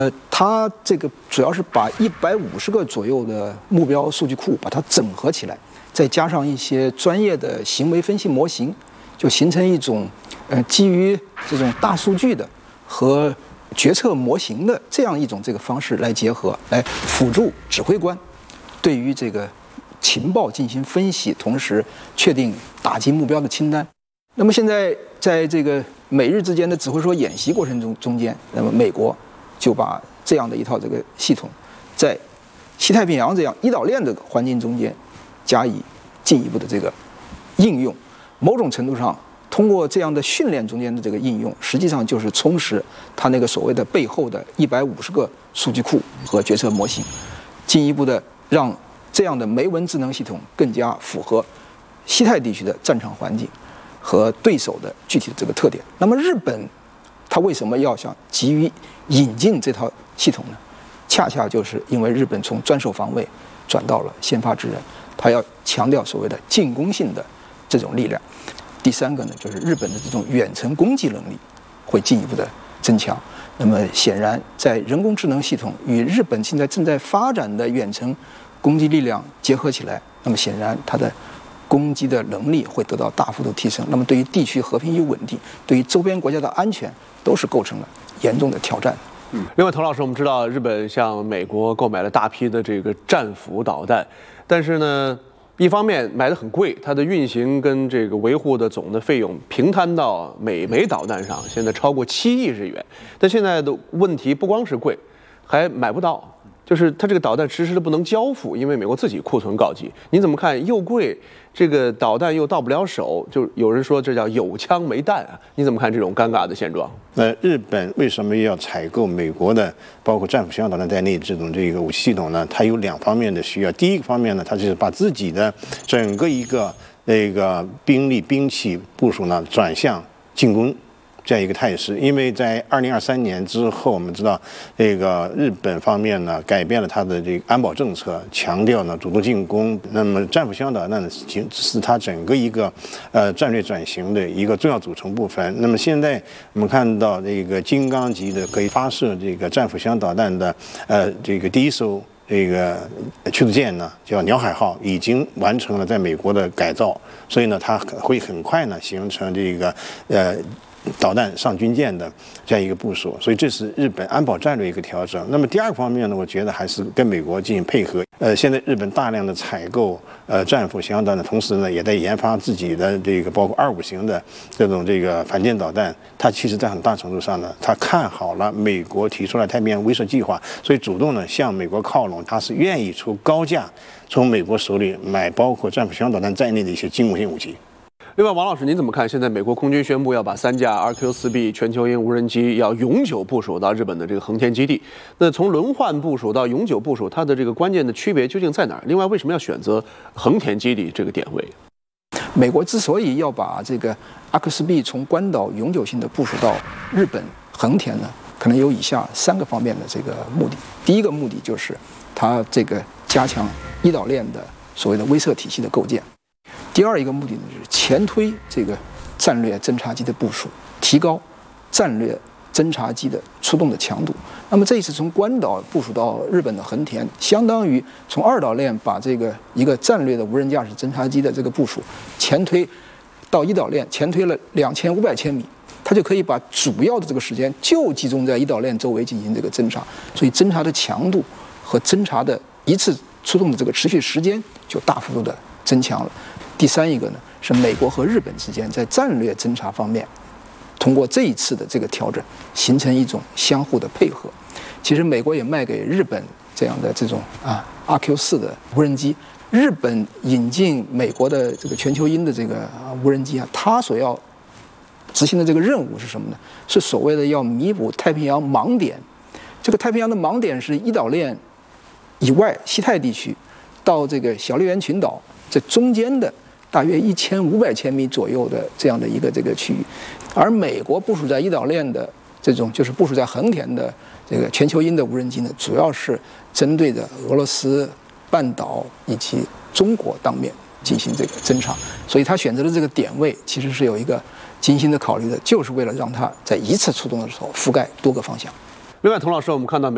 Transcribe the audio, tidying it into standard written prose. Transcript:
它这个主要是把150个左右的目标数据库把它整合起来，再加上一些专业的行为分析模型，就形成一种基于这种大数据的和决策模型的这样一种这个方式来结合，来辅助指挥官对于这个情报进行分析，同时确定打击目标的清单。那么现在在这个美日之间的指挥所演习过程中间，那么美国就把这样的一套这个系统，在西太平洋这样一岛链的环境中间加以进一步的这个应用。某种程度上，通过这样的训练中间的这个应用，实际上就是充实它那个所谓的背后的150个数据库和决策模型，进一步的让这样的媒文智能系统更加符合西太地区的战场环境和对手的具体的这个特点。那么日本它为什么要想急于引进这套系统呢？恰恰就是因为日本从专守防卫转到了先发制人，它要强调所谓的进攻性的这种力量。第三个呢，就是日本的这种远程攻击能力会进一步的增强。那么显然，在人工智能系统与日本现在正在发展的远程攻击力量结合起来，那么显然它的攻击的能力会得到大幅度提升。那么对于地区和平与稳定，对于周边国家的安全，都是构成了严重的挑战。 另外，滕老师，我们知道日本向美国购买了大批的这个战斧导弹，但是呢，一方面买的很贵，它的运行跟这个维护的总的费用平摊到每枚导弹上，现在超过7亿日元。但现在的问题不光是贵，还买不到。就是它这个导弹迟迟的不能交付，因为美国自己库存告急。您怎么看？又贵，这个导弹又到不了手，就有人说这叫有枪没弹啊？你怎么看这种尴尬的现状？ 日本为什么要采购美国的包括战斧巡航导弹在内这个武器系统呢？它有2方面的需要。第一个方面呢，它就是把自己的整个一个兵力兵器部署呢转向进攻这样一个态势。因为在2023年之后，我们知道这个日本方面呢改变了它的这个安保政策，强调呢主动进攻。那么战斧巡航导弹呢是它整个一个战略转型的一个重要组成部分。那么现在我们看到这个金刚级的可以发射这个战斧巡航导弹的这个第一艘这个驱逐舰呢叫鸟海号，已经完成了在美国的改造，所以呢它会很快呢形成这个导弹上军舰的这样一个部署，所以这是日本安保战略一个调整。那么第2个方面呢，我觉得还是跟美国进行配合。现在日本大量的采购战斧巡航导弹的同时呢，也在研发自己的这个包括25型的这种这个反舰导弹。它其实在很大程度上呢，它看好了美国提出来太平洋威慑计划，所以主动呢向美国靠拢，它是愿意出高价从美国手里买包括战斧巡航导弹在内的一些进攻性武器。 另外，王老师，您怎么看？现在美国空军宣布要把3架 RQ-4B 全球鹰无人机要永久部署到日本的这个横田基地。那从轮换部署到永久部署，它的这个关键的区别究竟在哪儿？另外，为什么要选择横田基地这个点位？ 美国之所以要把这个 RQ-4B 从关岛永久性的部署到日本横田呢，可能有以下3个方面的这个目的。第一个目的就是它这个加强一岛链的所谓的威慑体系的构建。第2一个目的呢，就是前推这个战略侦察机的部署，提高战略侦察机的出动的强度。那么这一次从关岛部署到日本的横田，相当于从2岛链把这个一个战略的无人驾驶侦察机的这个部署前推到1岛链，前推了2500千米，它就可以把主要的这个时间就集中在1岛链周围进行这个侦察，所以侦察的强度和侦察的一次出动的这个持续时间就大幅度的增强了。第3一个呢，是美国和日本之间在战略侦察方面，通过这一次的这个调整，形成一种相互的配合。其实美国也卖给日本这样的这种RQ-4的无人机，日本引进美国的这个全球鹰的这个无人机它所要执行的这个任务是什么呢？是所谓的要弥补太平洋盲点。这个太平洋的盲点是1岛链以外西太地区到这个小笠原群岛这中间的大约1500千米左右的这样的一个这个区域，而美国部署在1岛链的这种就是部署在横田的这个全球鹰的无人机呢，主要是针对着俄罗斯半岛以及中国当面进行这个侦察，所以他选择的这个点位其实是有一个精心的考虑的，就是为了让它在一次出动的时候覆盖多个方向。 另外，滕老师，我们看到